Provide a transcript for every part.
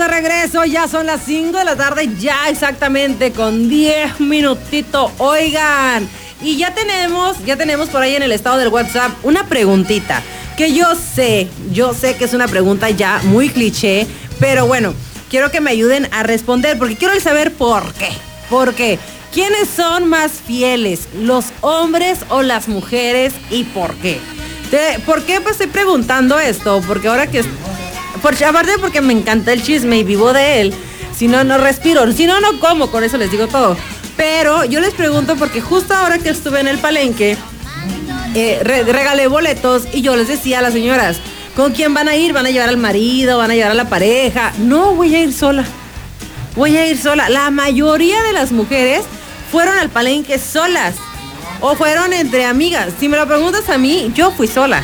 regreso, ya son las 5 de la tarde, ya exactamente con 10 minutitos, oigan. Y ya tenemos por ahí en el estado del WhatsApp una preguntita, que yo sé que es una pregunta ya muy cliché, pero bueno, quiero que me ayuden a responder, porque quiero saber por qué. ¿Por qué? ¿Quiénes son más fieles, los hombres o las mujeres y por qué? ¿Por qué pues estoy preguntando esto? Porque ahora que... aparte porque me encanta el chisme y vivo de él, si no, no respiro, si no, no como, con eso les digo todo. Pero yo les pregunto porque justo ahora que estuve en el palenque, regalé boletos y yo les decía a las señoras, ¿con quién van a ir? ¿Van a llevar al marido? ¿Van a llevar a la pareja? No, voy a ir sola. La mayoría de las mujeres fueron al palenque solas o fueron entre amigas. Si me lo preguntas a mí, yo fui sola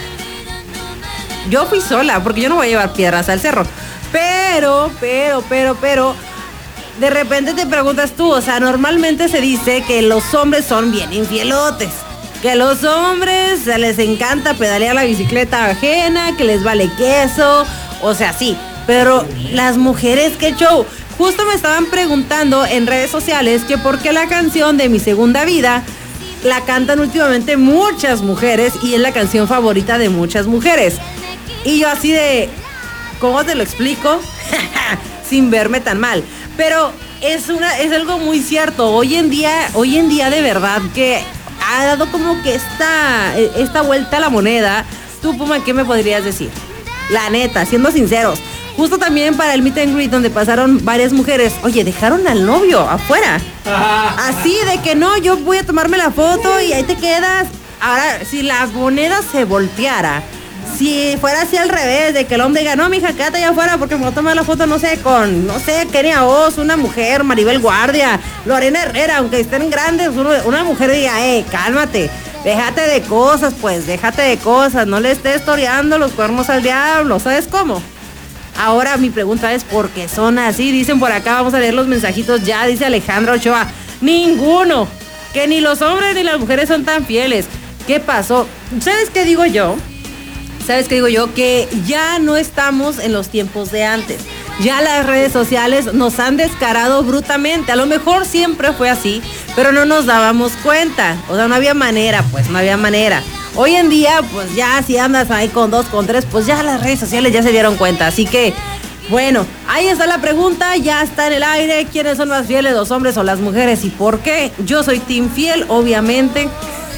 porque yo no voy a llevar piedras al cerro. Pero, de repente te preguntas tú, o sea, normalmente se dice que los hombres son bien infielotes, que los hombres se les encanta pedalear la bicicleta ajena, que les vale queso, o sea, sí, pero las mujeres, ¿qué show? Justo me estaban preguntando en redes sociales que por qué la canción de Mi Segunda Vida la cantan últimamente muchas mujeres y es la canción favorita de muchas mujeres. Y yo así de, ¿cómo te lo explico? Sin verme tan mal. Pero es algo muy cierto. Hoy en día de verdad que ha dado como que esta vuelta a la moneda. Tú, Puma, ¿qué me podrías decir? La neta, siendo sinceros. Justo también para el meet and greet donde pasaron varias mujeres. Oye, dejaron al novio afuera. Así de que no, yo voy a tomarme la foto y ahí te quedas. Ahora, si la moneda se volteara, si fuera así al revés, de que el hombre diga, no, mija, quédate allá afuera porque me voy a tomar la foto, con Kenia Oz, una mujer, Maribel Guardia, Lorena Herrera, aunque estén grandes, una mujer diga, cálmate, déjate de cosas, no le estés toreando los cuernos al diablo, ¿sabes cómo? Ahora mi pregunta es, ¿por qué son así? Dicen por acá, vamos a leer los mensajitos ya, dice Alejandra Ochoa, ninguno, que ni los hombres ni las mujeres son tan fieles. ¿Qué pasó? ¿Sabes qué digo yo? Que ya no estamos en los tiempos de antes. Ya las redes sociales nos han descarado brutalmente. A lo mejor siempre fue así, pero no nos dábamos cuenta. O sea, no había manera. Hoy en día, pues ya si andas ahí con 2, con 3, pues ya las redes sociales ya se dieron cuenta. Así que, bueno, ahí está la pregunta, ya está en el aire. ¿Quiénes son más fieles, los hombres o las mujeres y por qué? Yo soy team fiel, obviamente.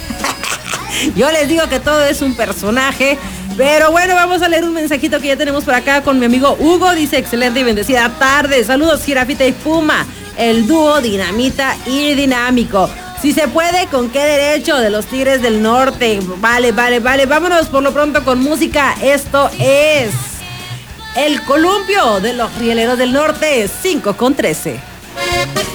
Yo les digo que todo es un personaje. Pero bueno, vamos a leer un mensajito que ya tenemos por acá con mi amigo Hugo. Dice, excelente y bendecida tarde. Saludos, Jirafita y Puma. El dúo dinamita y dinámico. Si se puede, ¿con qué derecho? De los Tigres del Norte. Vale. Vámonos por lo pronto con música. Esto es El Columpio de los Rieleros del Norte. 5:13.